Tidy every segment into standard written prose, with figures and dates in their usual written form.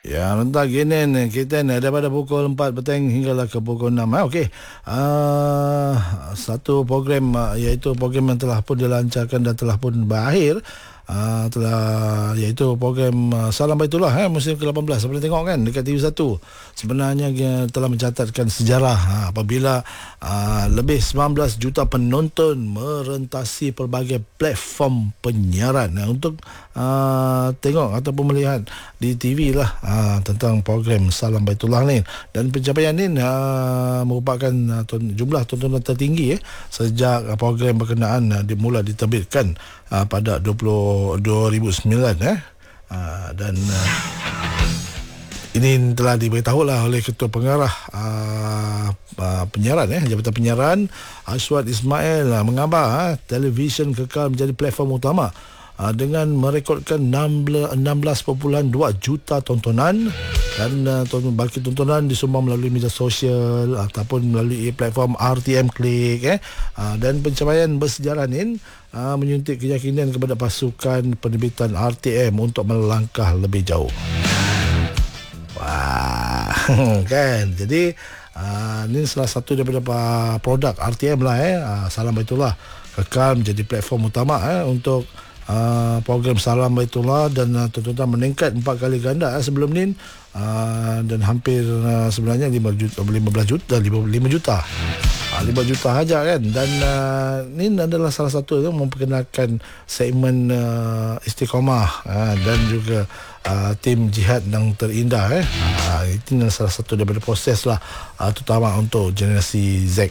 Ya, rentak gini kita daripada pukul 4 petang hinggalah ke pukul 6. Okey. Satu program iaitu program yang telah pun dilancarkan dan telah pun berakhir. Telah iaitu program Salam Baitullah musim ke-18. Sampai tengok kan dekat TV1. Sebenarnya telah mencatatkan sejarah apabila lebih 19 juta penonton merentasi pelbagai platform penyiaran untuk tengok ataupun melihat di TV lah tentang program Salam Baitullah ni. Dan pencapaian ni merupakan jumlah tontonan tertinggi sejak program berkenaan dimula diterbitkan pada 2009 dan ini telah diberitahulah oleh Ketua Pengarah penyiaran Jabatan Penyiaran Aswad Ismail mengabar televisyen kekal menjadi platform utama dengan merekodkan 16.2 juta tontonan dan baki tontonan disumbang melalui media sosial ataupun melalui platform RTM Klik dan pencapaian bersejarah ini menyuntik keyakinan kepada pasukan penerbitan RTM untuk melangkah lebih jauh. Wah, kan. Jadi ini salah satu daripada produk RTM lah Salam Baitullah kekal menjadi platform utama untuk program Salam Baitullah dan tontonan meningkat 4 kali ganda sebelum ni dan hampir sebenarnya 5 juta 5 juta aja kan. Dan ini adalah salah satu yang memperkenalkan segmen Istiqomah dan juga tim jihad yang terindah itu salah satu daripada proses lah terutama untuk generasi Z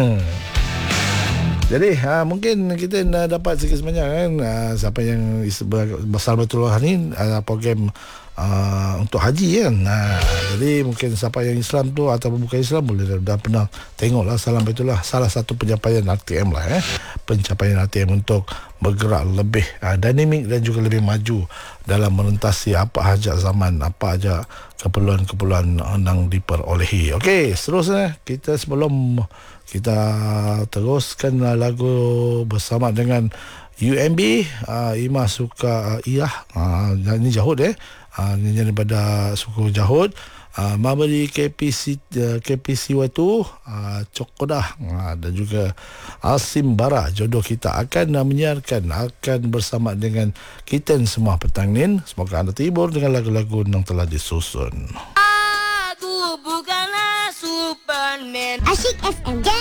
Jadi mungkin kita dapat sikit sebanyak kan siapa yang Salam Baitullah ni program untuk haji kan. Jadi mungkin siapa yang Islam tu ataupun bukan Islam boleh dah pernah tengoklah Salam Baitullah, salah satu pencapaian RTM lah pencapaian RTM untuk bergerak lebih dinamik dan juga lebih maju dalam merentasi apa hajat zaman, apa aja keperluan-keperluan yang diperolehi. Okey, seterusnya kita sebelum kita teruskan lagu bersama dengan UMB Imah Suka Iyah ini Jahud nyanyi daripada suku Jahud Mabari KPCY2 Cokodah dan juga Asim Bara jodoh kita akan menyiarkan akan bersama dengan kita semua petang ni. Semoga anda terhibur dengan lagu-lagu yang telah disusun. Aku bukanlah Superman. Asyik FM.